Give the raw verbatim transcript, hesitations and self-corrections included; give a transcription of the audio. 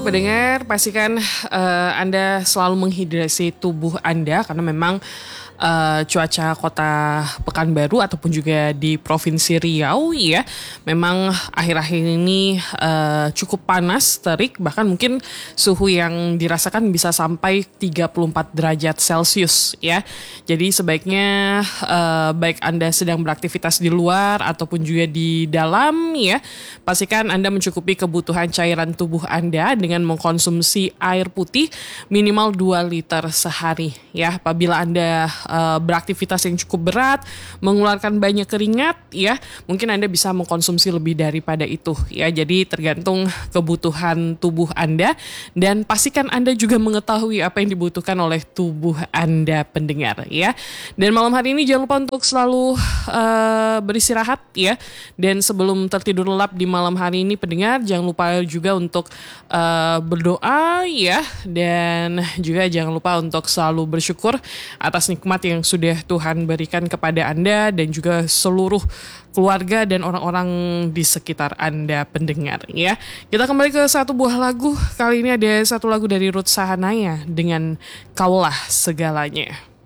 pendengar, pastikan eh, Anda selalu menghidrasi tubuh Anda karena memang eh, cuaca kota Pekanbaru ataupun juga di Provinsi Riau ya, memang akhir-akhir ini eh, cukup panas, terik, bahkan mungkin suhu yang dirasakan bisa sampai tiga puluh empat derajat Celcius ya. Jadi sebaiknya eh, baik Anda sedang beraktivitas di luar ataupun juga di dalam ya, pastikan Anda mencukupi kebutuhan cairan tubuh Anda dengan mengkonsumsi air putih minimal dua liter sehari ya. Apabila Anda uh, beraktivitas yang cukup berat, mengeluarkan banyak keringat ya, mungkin Anda bisa mengkonsumsi lebih daripada itu ya. Jadi tergantung kebutuhan tubuh Anda, dan pastikan Anda juga mengetahui apa yang dibutuhkan oleh tubuh Anda, pendengar ya. Dan malam hari ini jangan lupa untuk selalu uh, beristirahat ya. Dan sebelum tertidur lelap di malam hari ini, pendengar, jangan lupa juga untuk uh, berdoa ya, dan juga jangan lupa untuk selalu bersyukur atas nikmat yang sudah Tuhan berikan kepada Anda dan juga seluruh keluarga dan orang-orang di sekitar Anda, pendengar ya. Kita kembali ke satu buah lagu. Kali ini ada satu lagu dari Ruth Sahanaya dengan Kaulah Segalanya.